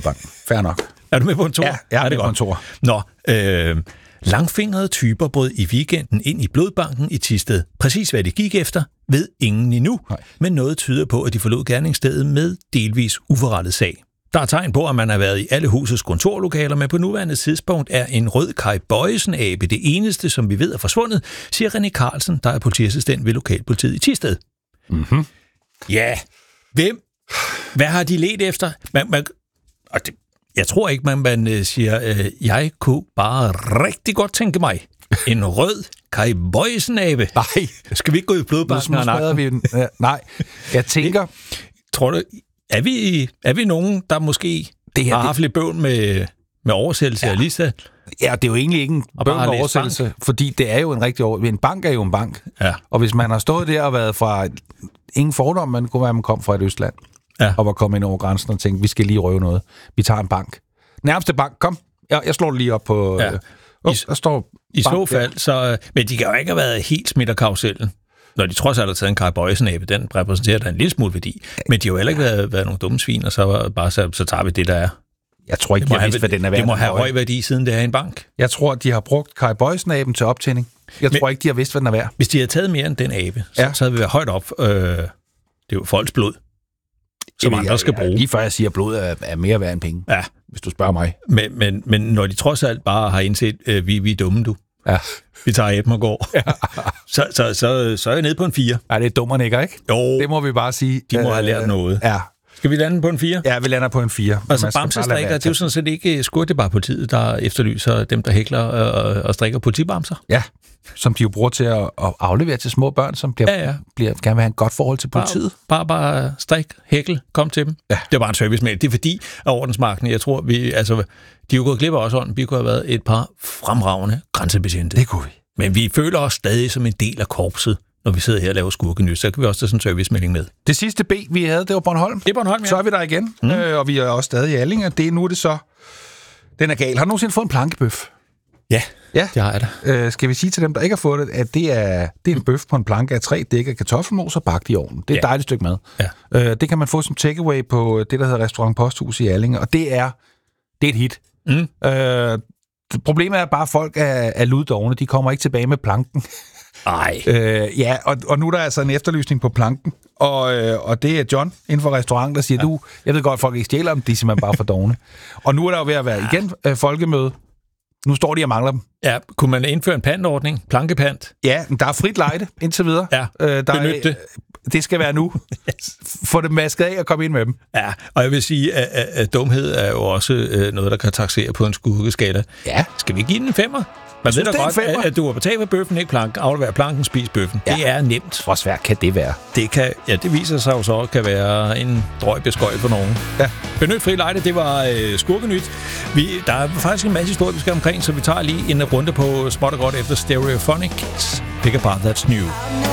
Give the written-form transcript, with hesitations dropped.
Blodbanken. Fair nok. Er du med på en tur? Ja, jeg er med på en tur. Nå, langfingrede typer brød i weekenden ind i Blodbanken i Thisted. Præcis hvad de gik efter, ved ingen endnu. Nej. Men noget tyder på, at de forlod gerningsstedet med delvis uforrettet sag. Der er tegn på, at man har været i alle husets kontorlokaler, men på nuværende tidspunkt er en rød Kai Bøjesen-abe det eneste, som vi ved er forsvundet, siger René Carlsen, der er politiassistent ved lokalpolitiet i Thisted. Mhm. Ja, hvem? Hvad har de ledt efter? Jeg tror ikke, man siger, jeg kunne bare rigtig godt tænke mig en rød Kai Bøjsen-abe. Nej. Skal vi ikke gå i Blodbanken og nakken? vi den. Nej, jeg tænker... Tror du, er vi nogen, der måske har haft lidt bøvn med oversættelse af Lisa? Ja, det er jo egentlig ikke en bøvn oversættelse, fordi det er jo en rigtig en bank er jo en bank. Ja. Og hvis man har stået der og været fra ingen fordom, man kunne være, man kom fra et Østland, og var kommet ind over grænsen og tænkte, vi skal lige røve noget. Vi tager en bank. Nærmeste bank, kom. Jeg slår det lige op på... Ja. I så fald, så... Men de kan jo ikke have været helt smidt af karusellen. Når de trods alt har taget en Kai Bøjsen-abe, den repræsenterer der en lille smule værdi. Men de har jo heller ikke været nogle dumme svin, og så tager vi det, der er. Jeg tror ikke, de har vidst, hvad den er værd. Det må have høj værdi, siden det er en bank. Jeg tror, de har brugt Kai Bøjsen-aben til optænding. Jeg tror ikke, de har vidst, hvad den er værd. Hvis de havde taget mere end den abe, så havde vi været højt op. Det er jo folks blod, som andre skal bruge. Lige før jeg siger, at blod er mere værd end penge, hvis du spørger mig. Men når de trods alt bare har indset, vi er dumme, du. Ja. Vi tager aben og går. Ja. så er jeg nede på en 4. Ja, det er dummerne ikke, ikke? Jo. Det må vi bare sige. De må have lært noget. Ja. Skal vi lande på en 4? Ja, vi lander på en 4. Altså bamsestrikker, det er jo sådan set ikke politiet, der efterlyser dem, der hækler og strikker politibamser. Ja, som de jo bruger til at aflevere til små børn, som gerne vil have et godt forhold til politiet. Bare strik, hækle, kom til dem. Ja. Det er bare en servicemail. Det er fordi, at ordensmagten, jeg tror, de er jo gået glip af os ånden. Vi kunne have været et par fremragende grænsebetjente. Det kunne vi. Men vi føler os stadig som en del af korpset, når vi sidder her og laver skurkenys. Så kan vi også tage sådan en servicemelding med. Det sidste B, vi havde, det var Bornholm. Det er Bornholm, ja. Så er vi der igen, og vi er også stadig i Allinge. Nu er det så... Den er gal. Har du nogensinde fået en plankebøf? Ja, det har jeg da. Skal vi sige til dem, der ikke har fået det, at det er en bøf på en planke af 3 dæk af kartoffelmos og bagt i ovnen. Det er et dejligt stykke mad. Ja. Det kan man få som takeaway på det, der hedder Restaurant Posthus i Allinge, og det er et hit. Problemet er bare, at folk er luddovne. De kommer ikke tilbage med planken. Nej. Og nu er der altså en efterlysning på planken, og det er John inden for restauranten, der siger, jeg ved godt, at folk ikke stjæler dem, de er simpelthen bare for dovne. Og nu er der jo ved at være igen folkemøde. Nu står de og mangler dem. Ja, kunne man indføre en pantordning? Plankepant? Ja, der er frit lejde indtil videre. Ja, benyt det. Det skal være nu. Få dem masket af og komme ind med dem. Ja, og jeg vil sige, at dumhed er jo også noget, der kan taksere på en skurkeskala. Ja. Skal vi give den en 5'er? Man ved da godt, at du har betalt for bøffen, ikke planken. Aflever planken, spis bøffen. Ja. Det er nemt. Hvor svært kan det være? Det viser sig jo så, kan være en drøg beskøj for nogen. Ja. Benyt fri lejde, det var skurkenyt. Der er faktisk en masse historie, vi skal omkring, så vi tager lige en runde på småt og godt efter Stereophonics. Pick apart, that's new.